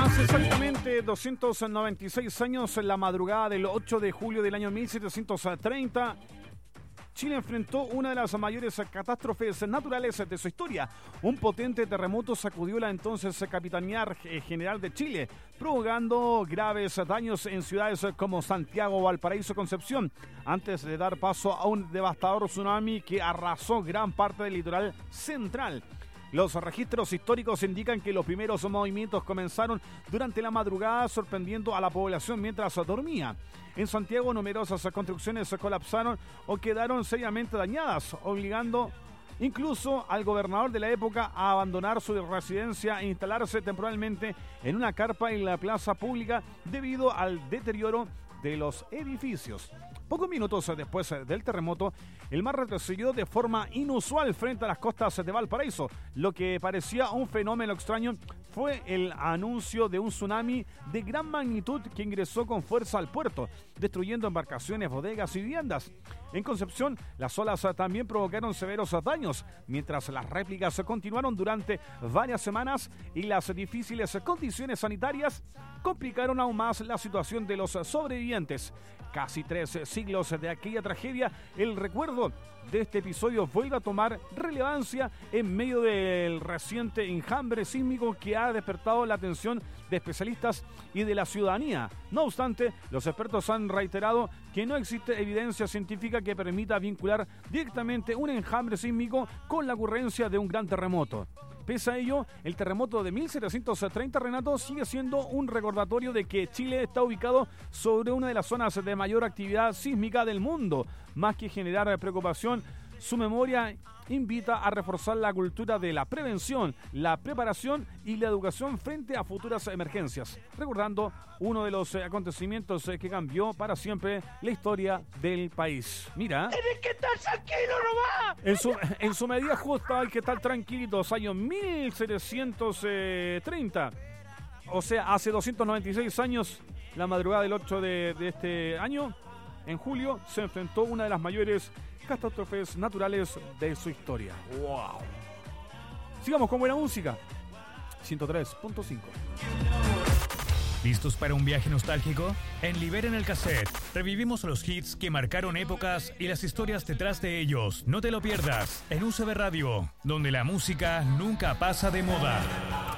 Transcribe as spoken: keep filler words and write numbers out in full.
Hace exactamente doscientos noventa y seis años, en la madrugada del ocho de julio del año mil setecientos treinta, Chile enfrentó una de las mayores catástrofes naturales de su historia. Un potente terremoto sacudió la entonces Capitanía General de Chile, provocando graves daños en ciudades como Santiago, Valparaíso, Concepción, antes de dar paso a un devastador tsunami que arrasó gran parte del litoral central. Los registros históricos indican que los primeros movimientos comenzaron durante la madrugada, sorprendiendo a la población mientras dormía. En Santiago, numerosas construcciones colapsaron o quedaron seriamente dañadas, obligando incluso al gobernador de la época a abandonar su residencia e instalarse temporalmente en una carpa en la plaza pública debido al deterioro de los edificios. Pocos minutos después del terremoto, el mar retrocedió de forma inusual frente a las costas de Valparaíso. Lo que parecía un fenómeno extraño fue el anuncio de un tsunami de gran magnitud que ingresó con fuerza al puerto, destruyendo embarcaciones, bodegas y viviendas. En Concepción, las olas también provocaron severos daños, mientras las réplicas continuaron durante varias semanas y las difíciles condiciones sanitarias complicaron aún más la situación de los sobrevivientes. Casi tres siglos de aquella tragedia, el recuerdo de este episodio vuelve a tomar relevancia en medio del reciente enjambre sísmico que ha despertado la atención de especialistas y de la ciudadanía. No obstante, los expertos han reiterado que no existe evidencia científica que permita vincular directamente un enjambre sísmico con la ocurrencia de un gran terremoto. Pese a ello, el terremoto de mil setecientos treinta, Renato, sigue siendo un recordatorio de que Chile está ubicado sobre una de las zonas de mayor actividad sísmica del mundo. Más que generar preocupación, su memoria invita a reforzar la cultura de la prevención, la preparación y la educación frente a futuras emergencias, recordando uno de los acontecimientos que cambió para siempre la historia del país. Mira, ¡tienes que estar tranquilo nomás! En su, en su medida justa hay que estar tranquilitos. Año mil setecientos treinta, o sea, hace doscientos noventa y seis años, la madrugada del ocho de, de este año, en julio, se enfrentó una de las mayores catástrofes naturales de su historia. ¡Wow! Sigamos con buena música. ciento tres punto cinco. ¿Listos para un viaje nostálgico? En Liberen el Cassette revivimos los hits que marcaron épocas y las historias detrás de ellos. No te lo pierdas en U C B Radio, donde la música nunca pasa de moda.